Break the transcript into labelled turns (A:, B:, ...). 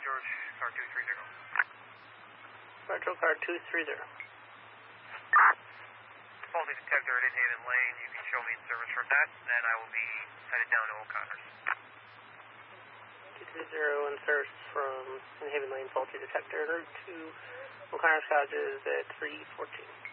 A: George, car 230.
B: Retro car 230.
A: Faulty detector at Haven Lane. You can show me in service for that, and I will be headed down to O'Connor's.
B: 230 in service from Haven Lane, faulty detector, route to O'Connor's Cottages at 314.